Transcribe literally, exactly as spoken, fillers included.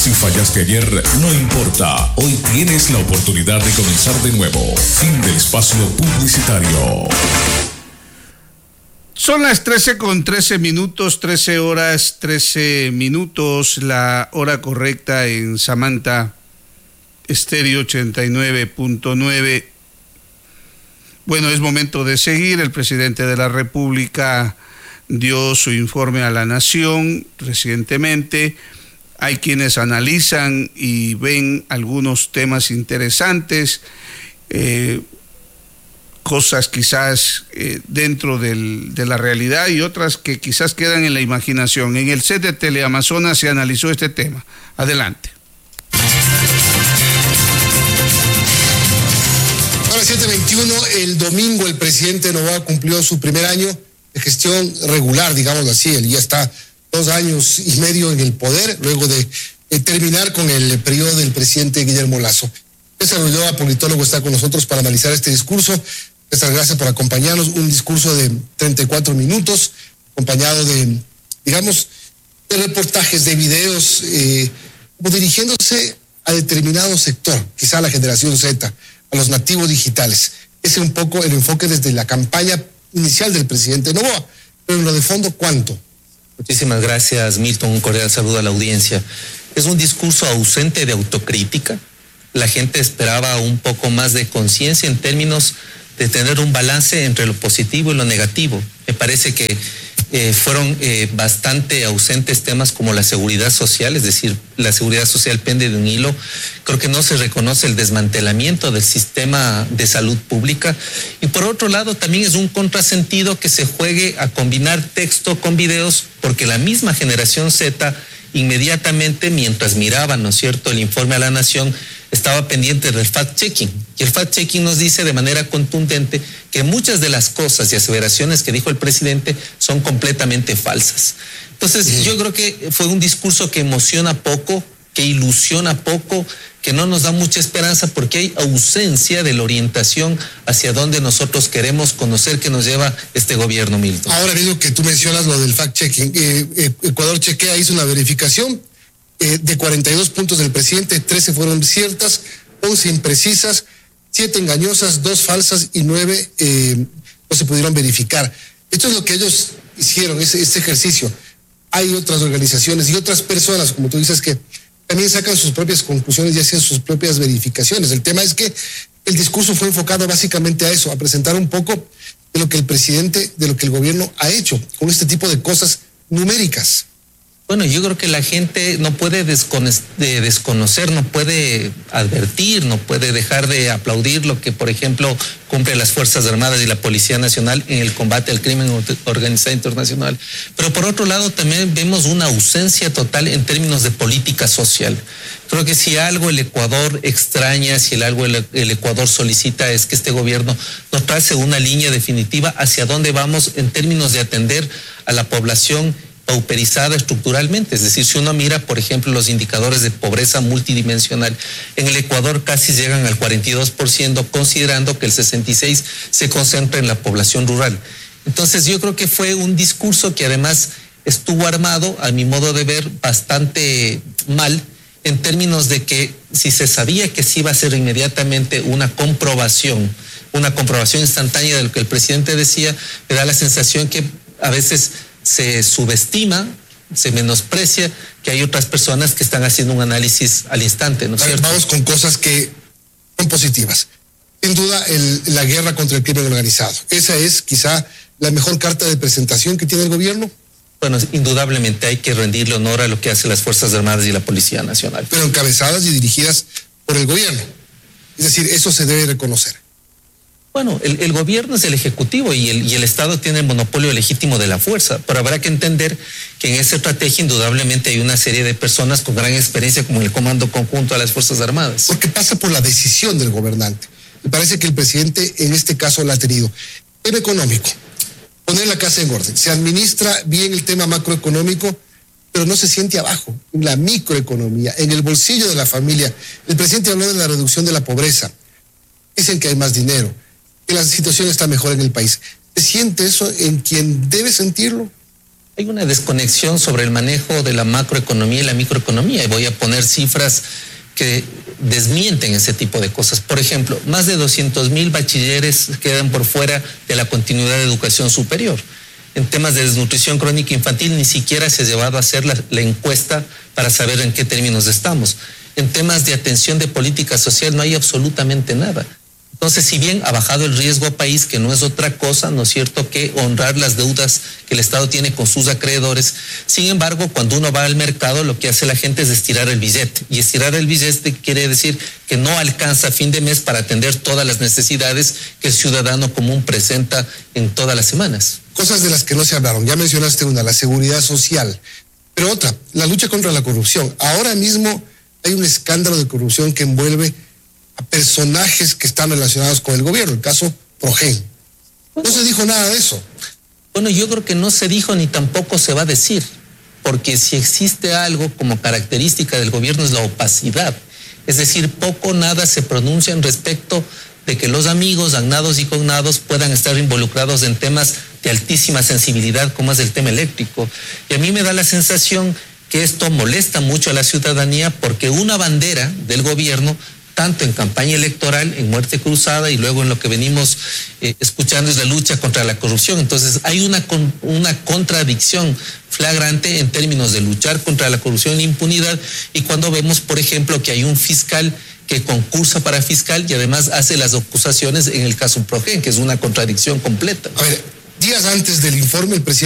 Si fallaste ayer, no importa. Hoy tienes la oportunidad de comenzar de nuevo. Fin del espacio publicitario. Son las trece con trece minutos, trece horas, trece minutos, la hora correcta en Samantha Estéreo ochenta y nueve punto nueve. Bueno, es momento de seguir. El presidente de la República dio su informe a la Nación recientemente. Hay quienes analizan y ven algunos temas interesantes, eh, cosas quizás eh, dentro del, de la realidad y otras que quizás quedan en la imaginación. En el set de Teleamazonas se analizó este tema. Adelante. Ahora siete veintiuno, el domingo el presidente Noboa cumplió su primer año de gestión regular, digámoslo así. Él ya está dos años y medio en el poder, luego de, de terminar con el periodo del presidente Guillermo Lasso. César Ulloa, politólogo, está con nosotros para analizar este discurso. César, gracias por acompañarnos. Un discurso de treinta y cuatro minutos, acompañado de, digamos, de reportajes, de videos, eh, como dirigiéndose a determinado sector, quizá a la generación Z, a los nativos digitales. Ese es un poco el enfoque desde la campaña inicial del presidente Noboa. Pero en lo de fondo, ¿cuánto? Muchísimas gracias, Milton. Un cordial saludo a la audiencia. Es un discurso ausente de autocrítica. La gente esperaba un poco más de conciencia en términos de tener un balance entre lo positivo y lo negativo. Me parece que eh, fueron eh, bastante ausentes temas como la seguridad social, es decir, la seguridad social pende de un hilo. Creo que no se reconoce el desmantelamiento del sistema de salud pública. Y por otro lado, también es un contrasentido que se juegue a combinar texto con videos, porque la misma generación Z inmediatamente, mientras miraba, ¿no es cierto?, el informe a la Nación, estaba pendiente del fact-checking. Y el fact-checking nos dice de manera contundente que muchas de las cosas y aseveraciones que dijo el presidente son completamente falsas. Entonces, sí. Yo creo que fue un discurso que emociona poco, que ilusiona poco, que no nos da mucha esperanza porque hay ausencia de la orientación hacia donde nosotros queremos conocer que nos lleva este gobierno, Milton. Ahora mismo que tú mencionas lo del fact-checking, eh, eh, Ecuador Chequea hizo una verificación. Eh, de cuarenta y dos puntos del presidente, trece fueron ciertas, once imprecisas, siete engañosas, dos falsas y nueve eh, no se pudieron verificar. Esto es lo que ellos hicieron, ese, ese ejercicio. Hay otras organizaciones y otras personas, como tú dices, que también sacan sus propias conclusiones y hacen sus propias verificaciones. El tema es que el discurso fue enfocado básicamente a eso, a presentar un poco de lo que el presidente, de lo que el gobierno ha hecho con este tipo de cosas numéricas. Bueno, yo creo que la gente no puede desconocer, no puede advertir, no puede dejar de aplaudir lo que, por ejemplo, cumple las Fuerzas Armadas y la Policía Nacional en el combate al crimen organizado internacional. Pero por otro lado también vemos una ausencia total en términos de política social. Creo que si algo el Ecuador extraña, si algo el, el Ecuador solicita es que este gobierno nos trace una línea definitiva hacia dónde vamos en términos de atender a la población pauperizada estructuralmente. Es decir, si uno mira, por ejemplo, los indicadores de pobreza multidimensional, en el Ecuador casi llegan al cuarenta y dos por ciento, considerando que el sesenta y seis por ciento se concentra en la población rural. Entonces yo creo que fue un discurso que además estuvo armado, a mi modo de ver, bastante mal, en términos de que si se sabía que sí iba a ser inmediatamente una comprobación, una comprobación instantánea de lo que el presidente decía, me da la sensación que a veces se subestima, se menosprecia que hay otras personas que están haciendo un análisis al instante, ¿no es cierto? Vamos con cosas que son positivas. Sin duda, el, la guerra contra el crimen organizado. Esa es quizá la mejor carta de presentación que tiene el gobierno. Bueno, indudablemente hay que rendirle honor a lo que hacen las Fuerzas Armadas y la Policía Nacional. Pero encabezadas y dirigidas por el gobierno. Es decir, eso se debe reconocer. Bueno, el, el gobierno es el ejecutivo y el, y el Estado tiene el monopolio legítimo de la fuerza, pero habrá que entender que en esa estrategia indudablemente hay una serie de personas con gran experiencia como el Comando Conjunto de las Fuerzas Armadas. Porque pasa por la decisión del gobernante. Me parece que el presidente en este caso la ha tenido. Tema económico, poner la casa en orden. Se administra bien el tema macroeconómico, pero no se siente abajo, en la microeconomía, en el bolsillo de la familia. El presidente habló de la reducción de la pobreza. Dicen que hay más dinero, que la situación está mejor en el país. ¿Se siente eso en quien debe sentirlo? Hay una desconexión sobre el manejo de la macroeconomía y la microeconomía, y voy a poner cifras que desmienten ese tipo de cosas. Por ejemplo, más de doscientos mil bachilleres quedan por fuera de la continuidad de educación superior. En temas de desnutrición crónica infantil ni siquiera se ha llevado a hacer la, la encuesta para saber en qué términos estamos. En temas de atención de política social no hay absolutamente nada. Entonces, si bien ha bajado el riesgo país, que no es otra cosa, ¿no es cierto?, que honrar las deudas que el Estado tiene con sus acreedores, sin embargo, cuando uno va al mercado, lo que hace la gente es estirar el billete. Y estirar el billete quiere decir que no alcanza a fin de mes para atender todas las necesidades que el ciudadano común presenta en todas las semanas. Cosas de las que no se hablaron. Ya mencionaste una, la seguridad social. Pero otra, la lucha contra la corrupción. Ahora mismo hay un escándalo de corrupción que envuelve a personajes que están relacionados con el gobierno, el caso Progen. No se dijo nada de eso. Bueno, yo creo que no se dijo ni tampoco se va a decir, porque si existe algo como característica del gobierno es la opacidad. Es decir, poco o nada se pronuncian respecto de que los amigos, agnados y cognados puedan estar involucrados en temas de altísima sensibilidad como es el tema eléctrico. Y a mí me da la sensación que esto molesta mucho a la ciudadanía porque una bandera del gobierno, tanto en campaña electoral, en muerte cruzada y luego en lo que venimos eh, escuchando es la lucha contra la corrupción. Entonces hay una, con, una contradicción flagrante en términos de luchar contra la corrupción e impunidad, y cuando vemos, por ejemplo, que hay un fiscal que concursa para fiscal y además hace las acusaciones en el caso Progen, que es una contradicción completa. A ver, días antes del informe, el presidente